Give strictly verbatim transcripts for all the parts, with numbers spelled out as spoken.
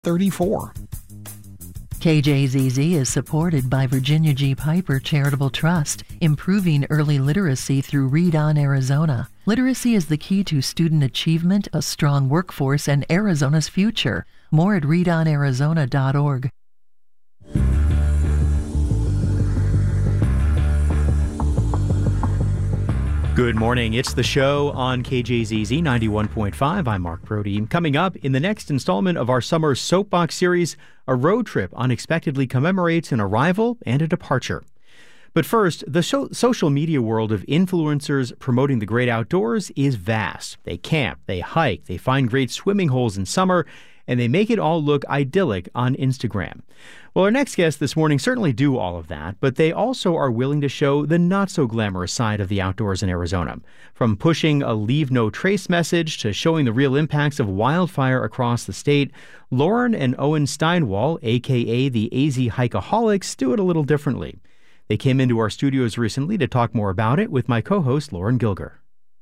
thirty-four. K J Z Z is supported by Virginia G. Piper Charitable Trust, improving early literacy through Read On Arizona. Literacy is the key to student achievement, a strong workforce, and Arizona's future. More at read on arizona dot org. Good morning. It's The Show on K J Z Z ninety-one point five. I'm Mark Brody. Coming up in the next installment of our summer soapbox series, a road trip unexpectedly commemorates an arrival and a departure. But first, the so- social media world of influencers promoting the great outdoors is vast. They camp, they hike, they find great swimming holes in summer, and they make it all look idyllic on Instagram. Well, our next guests this morning certainly do all of that, but they also are willing to show the not-so-glamorous side of the outdoors in Arizona. From pushing a leave no trace message to showing the real impacts of wildfire across the state, Lauren and Owen Steinwall, a k a the A Z Hikeaholics, do it a little differently. They came into our studios recently to talk more about it with my co-host, Lauren Gilger.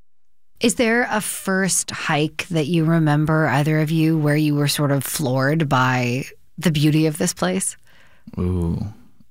Is there a first hike that you remember, either of you, where you were sort of floored by the beauty of this place? Ooh,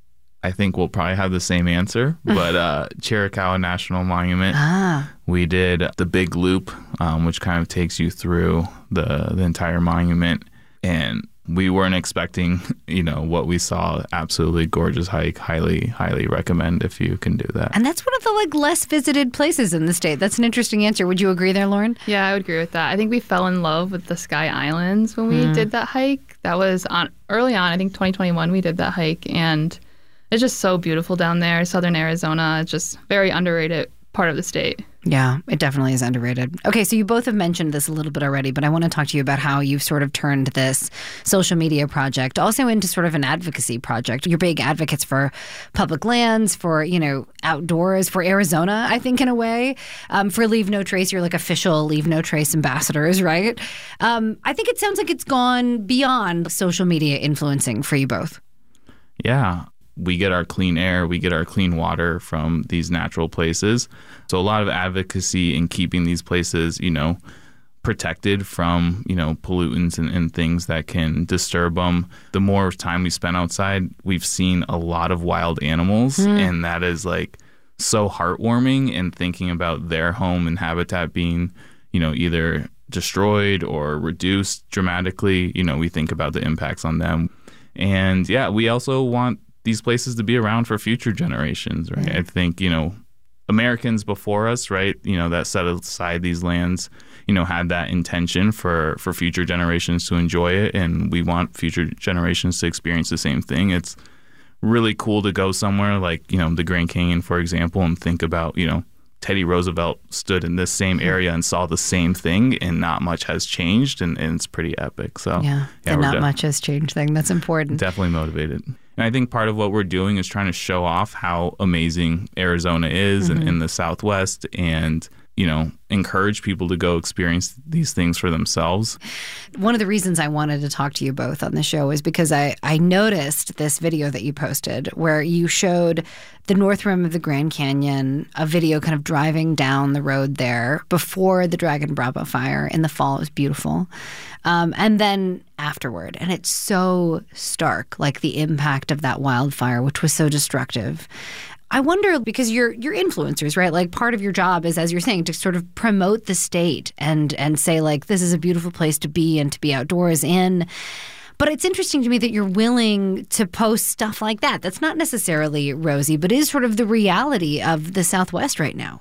I think we'll probably have the same answer, but uh, Chiricahua National Monument, ah. we did the big loop, um, which kind of takes you through the, the entire monument, and we weren't expecting, you know, what we saw. Absolutely gorgeous hike. Highly, highly recommend if you can do that. And that's one of the like less visited places in the state. That's an interesting answer. Would you agree there, Lauren? Yeah, I would agree with that. I think we fell in love with the Sky Islands when we Mm. did that hike. That was on early on. I think twenty twenty-one we did that hike, and it's just so beautiful down there. Southern Arizona, it's just very underrated part of the state. Yeah, it definitely is underrated. Okay, so you both have mentioned this a little bit already, but I want to talk to you about how you've sort of turned this social media project also into sort of an advocacy project. You're big advocates for public lands, for, you know, outdoors, for Arizona, I think, in a way. Um, for Leave No Trace, you're like official Leave No Trace ambassadors, right? Um, I think it sounds like it's gone beyond social media influencing for you both. Yeah. We get our clean air, we get our clean water from these natural places. So a lot of advocacy in keeping these places, you know, protected from, you know, pollutants and, and things that can disturb them. The more time we spend outside, we've seen a lot of wild animals, mm. and that is like so heartwarming, and thinking about their home and habitat being, you know, either destroyed or reduced dramatically. You know, we think about the impacts on them. And yeah, we also want these places to be around for future generations, right? Yeah. I think, you know, Americans before us, right, you know, that set aside these lands, you know, had that intention for, for future generations to enjoy it. And we want future generations to experience the same thing. It's really cool to go somewhere like, you know, the Grand Canyon, for example, and think about, you know, Teddy Roosevelt stood in this same area and saw the same thing, and not much has changed, and, and it's pretty epic. So yeah, yeah the not def- much has changed thing. That's important. Definitely motivated. And I think part of what we're doing is trying to show off how amazing Arizona is, mm-hmm. in, in the Southwest, and, you know, encourage people to go experience these things for themselves. One of the reasons I wanted to talk to you both on the show is because I, I noticed this video that you posted where you showed the North Rim of the Grand Canyon, a video kind of driving down the road there before the Dragon Bravo fire in the fall. It was beautiful. Um, and then afterward. And it's so stark, like the impact of that wildfire, which was so destructive. I wonder, because you're you're influencers, right? Like part of your job is, as you're saying, to sort of promote the state and and say, like, this is a beautiful place to be and to be outdoors in. But it's interesting to me that you're willing to post stuff like that. That's not necessarily rosy, but is sort of the reality of the Southwest right now.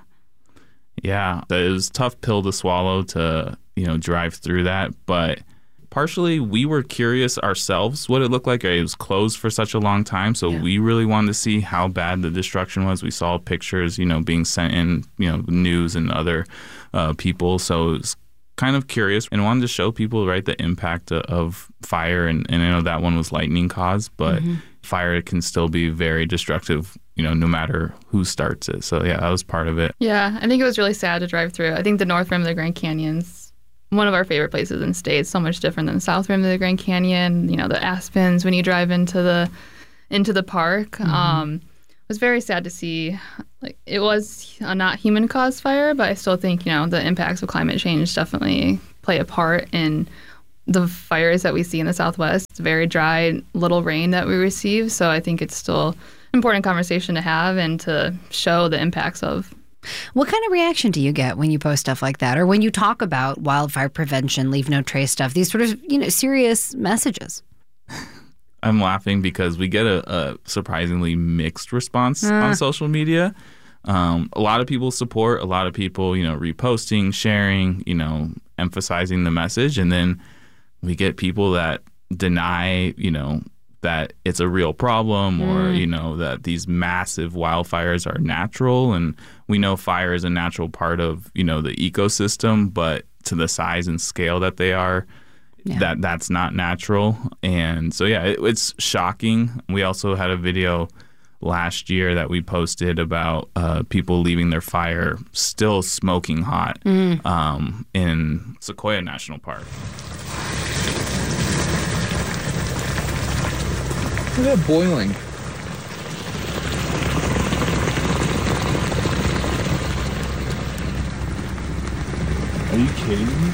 Yeah, it was a tough pill to swallow to, you know, drive through that. But partially, we were curious ourselves what it looked like. It was closed for such a long time, so yeah. we really wanted to see how bad the destruction was. We saw pictures, you know, being sent in, you know, news and other uh, people. So it was kind of curious and wanted to show people, right, the impact of fire. And, and I know that one was lightning caused, but mm-hmm. fire can still be very destructive, you know, no matter who starts it. So, yeah, that was part of it. Yeah, I think it was really sad to drive through. I think the North Rim of the Grand Canyon's one of our favorite places in the state. It's so much different than the South Rim of the Grand Canyon. You know, the aspens when you drive into the into the park. Mm-hmm. Um, it was very sad to see. Like, it was a not human caused fire, but I still think, you know, the impacts of climate change definitely play a part in the fires that we see in the Southwest. It's very dry, little rain that we receive. So I think it's still an important conversation to have and to show the impacts of. What kind of reaction do you get when you post stuff like that, or when you talk about wildfire prevention, leave no trace stuff, these sort of, you know, serious messages? I'm laughing because we get a, a surprisingly mixed response uh. on social media. Um, a lot of people support, a lot of people, you know, reposting, sharing, you know, emphasizing the message. And then we get people that deny, you know, that it's a real problem or, mm. you know, that these massive wildfires are natural. And we know fire is a natural part of, you know, the ecosystem, but to the size and scale that they are, yeah. that that's not natural. And so, yeah, it, it's shocking. We also had a video last year that we posted about uh, people leaving their fire still smoking hot mm. um, in Sequoia National Park. Look at that boiling. Are you kidding me?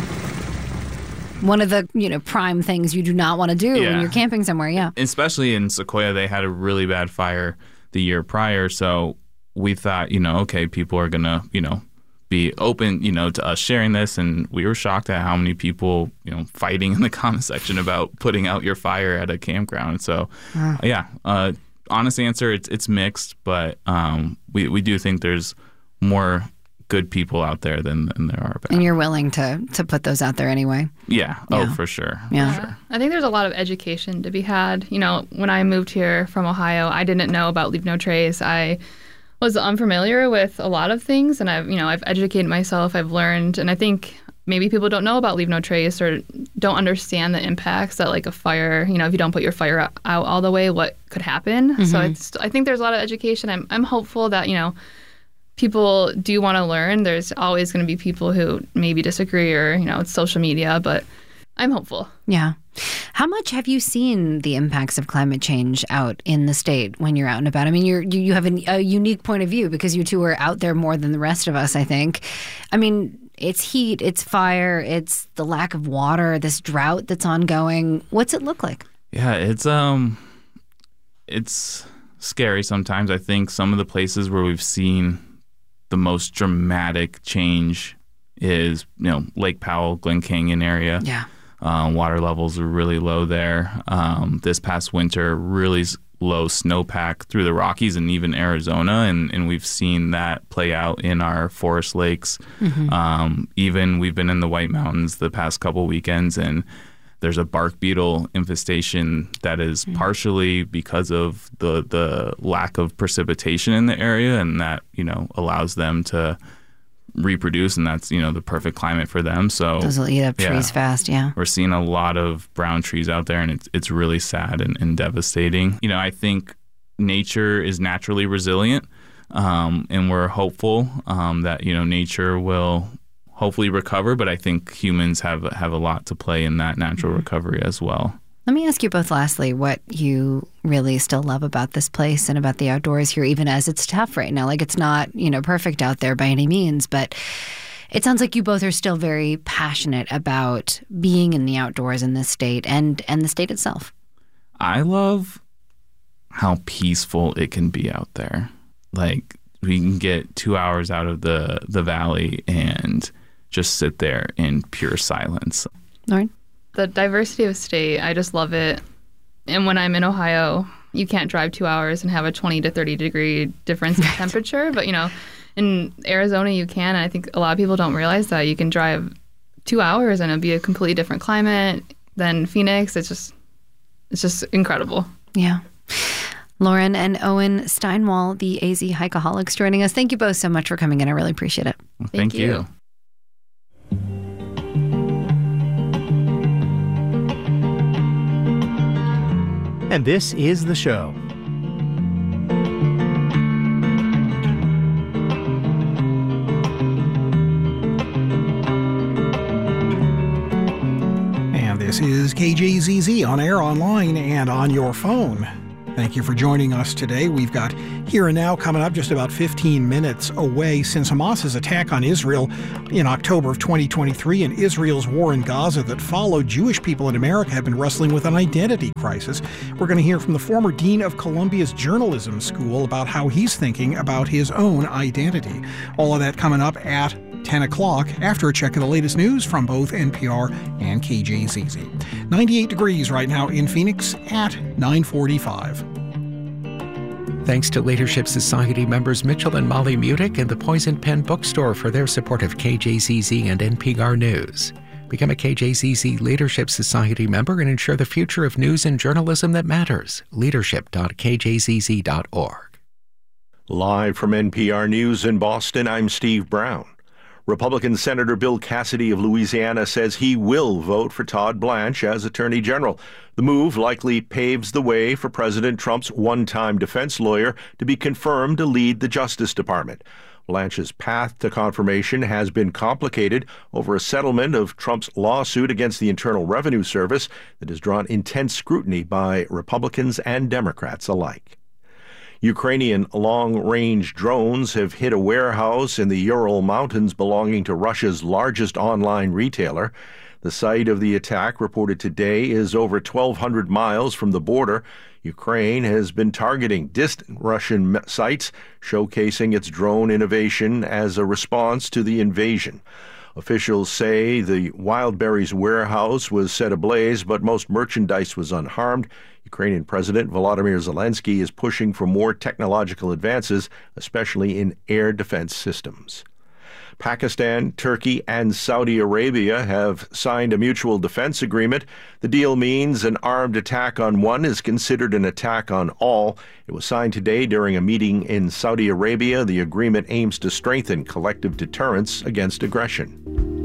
One of the, you know, prime things you do not want to do yeah. when you're camping somewhere, yeah. Especially in Sequoia, they had a really bad fire the year prior, so we thought, you know, okay, people are going to, you know, be open, you know, to us sharing this, and we were shocked at how many people, you know, fighting in the comment section about putting out your fire at a campground. So, uh. yeah, uh, honest answer, it's it's mixed, but um, we we do think there's more good people out there than, than there are bad. And you're willing to to put those out there anyway. Yeah. yeah. Oh, for sure. Yeah. For sure. I think there's a lot of education to be had. You know, when I moved here from Ohio, I didn't know about Leave No Trace. I was unfamiliar with a lot of things, and I've, you know, I've educated myself, I've learned, and I think maybe people don't know about Leave No Trace or don't understand the impacts that, like, a fire, you know, if you don't put your fire out, out all the way, what could happen. Mm-hmm. So it's, I think there's a lot of education. I'm, I'm hopeful that, you know, people do want to learn. There's always going to be people who maybe disagree or, you know, it's social media, but I'm hopeful. Yeah. How much have you seen the impacts of climate change out in the state when you're out and about? I mean, you're, you you have a, a unique point of view because you two are out there more than the rest of us, I think. I mean, it's heat, it's fire, it's the lack of water, this drought that's ongoing. What's it look like? Yeah, it's um, it's scary sometimes. I think some of the places where we've seen the most dramatic change is, you know, Lake Powell, Glen Canyon area. Yeah. Um, water levels are really low there. Um, this past winter, really low snowpack through the Rockies and even Arizona, and, and we've seen that play out in our forest lakes. Mm-hmm. Um, even we've been in the White Mountains the past couple weekends, and there's a bark beetle infestation that is mm-hmm. partially because of the the lack of precipitation in the area, and that, you know, allows them to reproduce, and that's, you know, the perfect climate for them. So those will eat up yeah, trees fast. Yeah, we're seeing a lot of brown trees out there, and it's it's really sad and, and devastating. You know, I think nature is naturally resilient, um, and we're hopeful um, that, you know, nature will hopefully recover. But I think humans have have a lot to play in that natural mm-hmm. recovery as well. Let me ask you both lastly what you really still love about this place and about the outdoors here, even as it's tough right now. Like, it's not, you know, perfect out there by any means, but it sounds like you both are still very passionate about being in the outdoors in this state and, and the state itself. I love how peaceful it can be out there. Like, we can get two hours out of the, the valley and just sit there in pure silence. Lauren? The diversity of state, I just love it. And when I'm in Ohio, you can't drive two hours and have a twenty to thirty degree difference in temperature. But, you know, in Arizona, you can. And I think a lot of people don't realize that you can drive two hours and it'll be a completely different climate than Phoenix. It's just, it's just incredible. Yeah. Lauren and Owen Steinwall, the A Z Hikeaholics, joining us. Thank you both so much for coming in. I really appreciate it. Well, thank, thank you. you. And this is the show. And this is K J Z Z on air, online, and on your phone. Thank you for joining us today. We've got Here and Now coming up just about fifteen minutes away. Since Hamas's attack on Israel in October of twenty twenty-three and Israel's war in Gaza that followed, Jewish people in America have been wrestling with an identity crisis. We're going to hear from the former dean of Columbia's journalism school about how he's thinking about his own identity. All of that coming up at ten o'clock after a check of the latest news from both N P R and K J Z Z. ninety-eight degrees right now in Phoenix at nine forty-five. Thanks to Leadership Society members Mitchell and Molly Mudick and the Poison Pen Bookstore for their support of K J Z Z and N P R News. Become a K J Z Z Leadership Society member and ensure the future of news and journalism that matters. leadership dot k j z z dot org. Live from N P R News in Boston, I'm Steve Brown. Republican Senator Bill Cassidy of Louisiana says he will vote for Todd Blanche as Attorney General. The move likely paves the way for President Trump's one-time defense lawyer to be confirmed to lead the Justice Department. Blanche's path to confirmation has been complicated over a settlement of Trump's lawsuit against the Internal Revenue Service that has drawn intense scrutiny by Republicans and Democrats alike. Ukrainian long-range drones have hit a warehouse in the Ural Mountains belonging to Russia's largest online retailer. The site of the attack, reported today, is over twelve hundred miles from the border. Ukraine has been targeting distant Russian sites, showcasing its drone innovation as a response to the invasion. Officials say the Wildberries warehouse was set ablaze, but most merchandise was unharmed. Ukrainian President Volodymyr Zelensky is pushing for more technological advances, especially in air defense systems. Pakistan, Turkey, and Saudi Arabia have signed a mutual defense agreement. The deal means an armed attack on one is considered an attack on all. It was signed today during a meeting in Saudi Arabia. The agreement aims to strengthen collective deterrence against aggression.